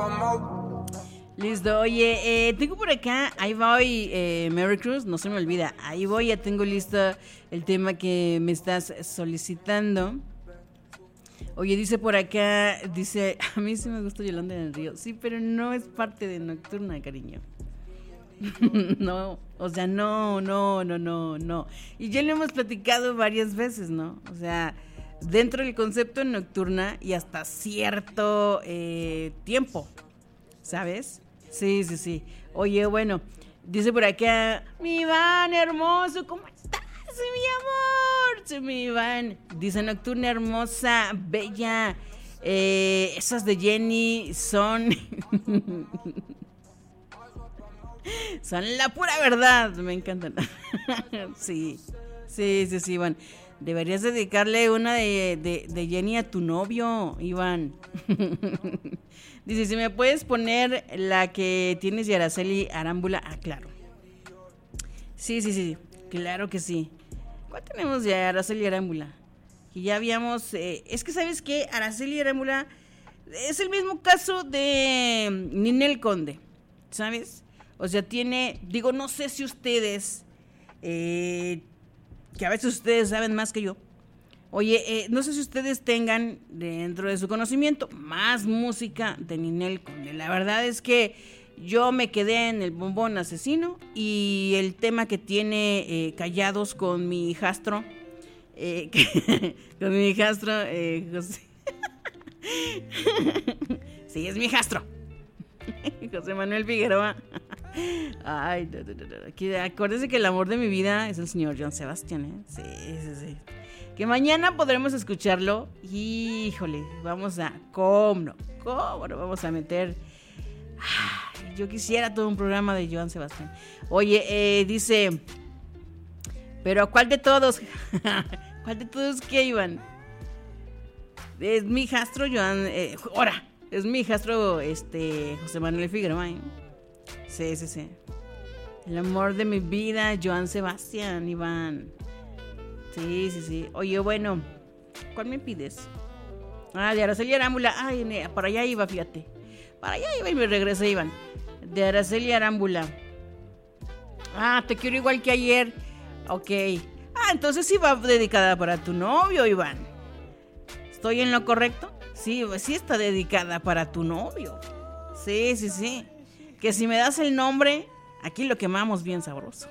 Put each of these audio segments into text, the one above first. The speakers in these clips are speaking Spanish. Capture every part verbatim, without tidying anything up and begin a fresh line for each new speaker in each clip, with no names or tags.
Listo, oye, eh, tengo por acá, ahí voy, eh, Merry Cruz, no se me olvida, ahí voy, ya tengo listo el tema que me estás solicitando. Oye, dice por acá, dice, a mí sí me gusta Yolanda en el Río, sí, pero no es parte de Nocturna, cariño. No, o sea, no, no, no, no, no. Y ya lo hemos platicado varias veces, ¿no? O sea, dentro del concepto Nocturna y hasta cierto eh, tiempo, ¿sabes? Sí, sí, sí. Oye, bueno, dice por acá, mi Iván hermoso, ¿cómo estás, mi amor? Sí, mi Iván. Dice Nocturna hermosa, bella. Eh, esas de Jenny son... son la pura verdad, me encantan. Sí, sí, sí, sí, Iván. Deberías dedicarle una de, de, de Jenny a tu novio, Iván. Dice, si me puedes poner la que tienes de Araceli Arámbula. Ah, claro. Sí, sí, sí, claro que sí. ¿Cuál tenemos de Araceli Arámbula? Que ya habíamos... Eh, es que, ¿sabes qué? Araceli Arámbula es el mismo caso de Ninel Conde, ¿sabes? O sea, tiene... Digo, no sé si ustedes... Eh, que a veces ustedes saben más que yo. Oye, eh, no sé si ustedes tengan dentro de su conocimiento más música de Ninel Conde. La verdad es que yo me quedé en el Bombón Asesino y el tema que tiene eh, Callados con mi hijastro, eh, que, con mi hijastro, eh, José. Sí, es mi hijastro. José Manuel Figueroa. Ay, no, no, no. Aquí, acuérdense que el amor de mi vida es el señor Joan Sebastián, ¿eh? Sí, sí, sí. Que mañana podremos escucharlo. Híjole, vamos a... ¿Cómo no? ¿Cómo no? Vamos a meter... Ay, yo quisiera todo un programa de Joan Sebastián. Oye, eh, dice... ¿Pero cuál de todos? ¿Cuál de todos qué, Iván? Es mi hijastro, Joan... Eh, ¡Hora! Es mi hijastro, este... José Manuel Figueroa, ¿eh? Sí, sí, sí. El amor de mi vida, Joan Sebastián, Iván. Sí, sí, sí. Oye, bueno, ¿cuál me pides? Ah, de Araceli Arámbula. Ay, para allá iba, fíjate. Para allá iba y me regresé, Iván. De Araceli Arámbula. Ah, te quiero igual que ayer. Ok. Ah, entonces sí va dedicada para tu novio, Iván. ¿Estoy en lo correcto? Sí, sí está dedicada para tu novio. Sí, sí, sí. Que si me das el nombre, aquí lo quemamos bien sabroso.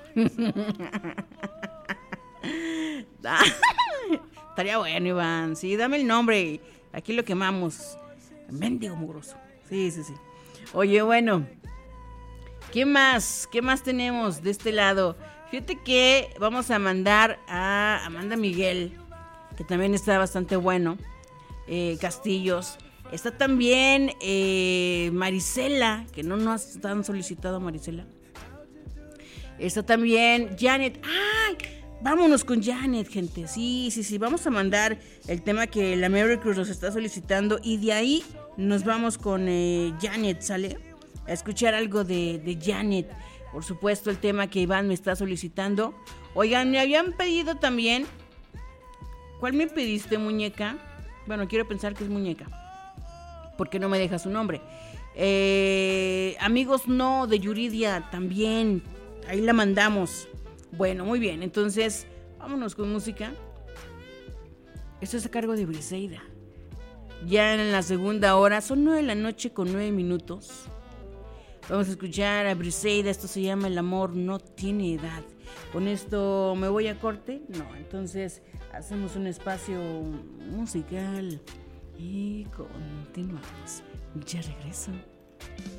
Estaría bueno, Iván. Sí, dame el nombre. Aquí lo quemamos. Mendigo mugroso. Sí, sí, sí. Oye, bueno. ¿Qué más? ¿Qué más tenemos de este lado? Fíjate que vamos a mandar a Amanda Miguel, que también está bastante bueno. Eh, Castillos. Está también eh, Marisela, que no nos han solicitado Marisela. Está también Janet. ¡Ay! Vámonos con Janet, gente. Sí, sí, sí. Vamos a mandar el tema que la Merry Cruz nos está solicitando. Y de ahí nos vamos con eh, Janet, ¿sale? A escuchar algo de, de Janet. Por supuesto, el tema que Iván me está solicitando. Oigan, me habían pedido también. ¿Cuál me pediste, muñeca? Bueno, quiero pensar que es muñeca, porque no me deja su nombre. Eh, amigos no, de Yuridia también. Ahí la mandamos. Bueno, muy bien. Entonces, vámonos con música. Esto es a cargo de Briseida. Ya en la segunda hora, son nueve de la noche con nueve minutos. Vamos a escuchar a Briseida. Esto se llama El amor no tiene edad. Con esto me voy a corte. No, entonces hacemos un espacio musical y continuamos. Ya regreso.